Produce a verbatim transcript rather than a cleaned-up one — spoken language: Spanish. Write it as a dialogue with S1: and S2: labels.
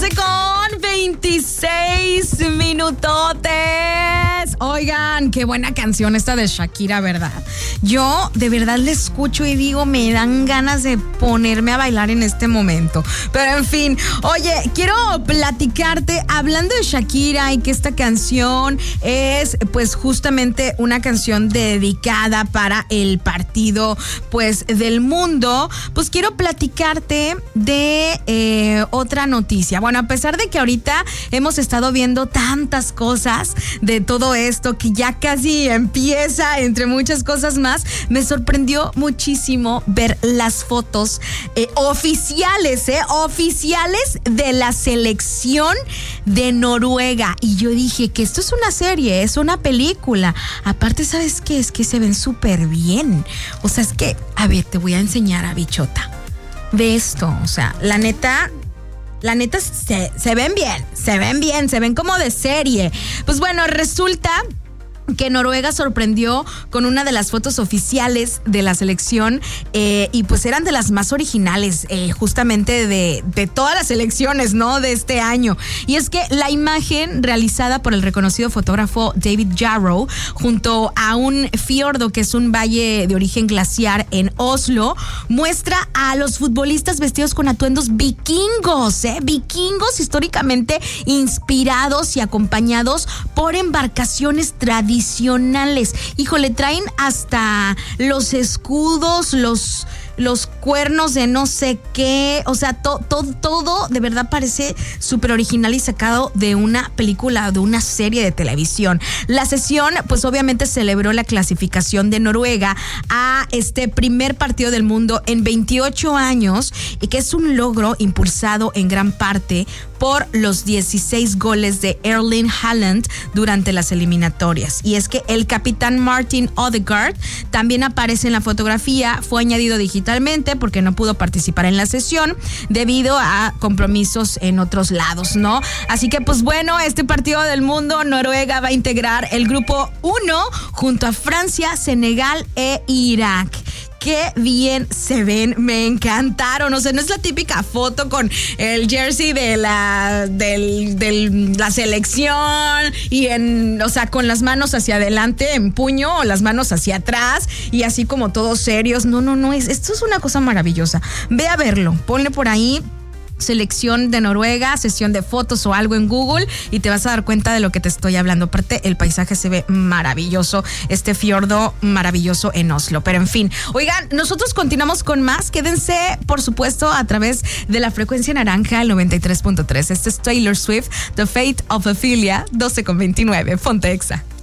S1: doce con veintiséis minutotes. Oigan, qué buena canción esta de Shakira, ¿verdad? Yo de verdad la escucho y digo, me dan ganas de ponerme a bailar en este momento. Pero en fin, oye, quiero platicarte hablando de Shakira y que esta canción es pues justamente una canción dedicada para el partido pues del mundo. Pues quiero platicarte de eh, otra noticia. Bueno, a pesar de que ahorita hemos estado viendo tantas cosas de todo esto que ya casi empieza, entre muchas cosas más, me sorprendió muchísimo ver las fotos eh, oficiales, eh, oficiales de la selección de Noruega. Y yo dije que esto es una serie, es una película. Aparte, ¿sabes qué? Es que se ven súper bien. O sea, es que, a ver, te voy a enseñar a bichota. Ve esto, o sea, la neta... La neta, se, se ven bien, se ven bien, se ven como de serie. Pues bueno, resulta que Noruega sorprendió con una de las fotos oficiales de la selección eh, y pues eran de las más originales eh, justamente de, de todas las selecciones, ¿no? De este año. Y es que la imagen realizada por el reconocido fotógrafo David Jarrow junto a un fiordo, que es un valle de origen glaciar en Oslo, muestra a los futbolistas vestidos con atuendos vikingos, ¿eh? Vikingos históricamente inspirados y acompañados por embarcaciones tradicionales. Tradicionales. Híjole, traen hasta los escudos, los, los cuernos de no sé qué. O sea, to, to, todo de verdad parece súper original y sacado de una película, de una serie de televisión. La sesión, pues obviamente celebró la clasificación de Noruega a este primer partido del mundo en veintiocho años y que es un logro impulsado en gran parte por los dieciséis goles de Erling Haaland durante las eliminatorias. Y es que el capitán Martin Odegaard también aparece en la fotografía, fue añadido digitalmente porque no pudo participar en la sesión debido a compromisos en otros lados, ¿no? Así que pues bueno, este partido del mundo, Noruega va a integrar el grupo uno junto a Francia, Senegal e Irak. Qué bien se ven, me encantaron. O sea, no es la típica foto con el jersey de la del, del, la selección y en, o sea, con las manos hacia adelante en puño o las manos hacia atrás y así como todos serios. No, no, no, es, esto es una cosa maravillosa. Ve a verlo, ponle por ahí selección de Noruega, sesión de fotos o algo en Google y te vas a dar cuenta de lo que te estoy hablando. Aparte, el paisaje se ve maravilloso, este fiordo maravilloso en Oslo. Pero en fin, oigan, nosotros continuamos con más. Quédense, por supuesto, a través de la frecuencia naranja, el noventa y tres punto tres. Este es Taylor Swift, The Fate of Ophelia, doce con veintinueve. Ponte Exa.